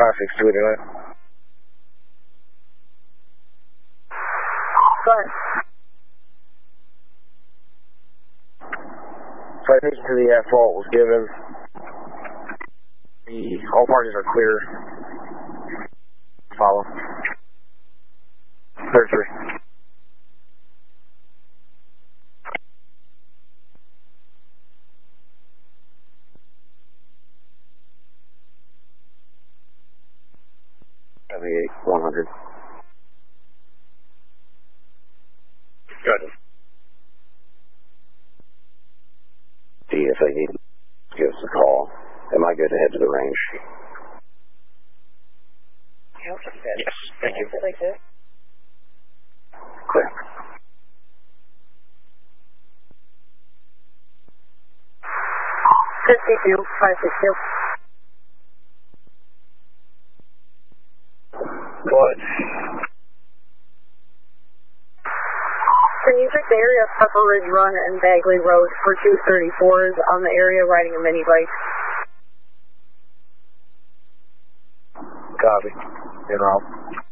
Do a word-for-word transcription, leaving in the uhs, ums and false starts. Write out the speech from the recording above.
five six two eight nine. Go ahead. Citation to the at-fault was given. The, all parties are clear. Follow. thirty-three. seventy-eight, one hundred. Good. See if they need to give us a call. Am I good to head to the range? Yes, thank you. Clear. fifty-two, five six two. Go ahead. Can you check the area of Pepper Ridge Run and Bagley Road for two thirty-fours on the area riding a mini bike? Copy. In route.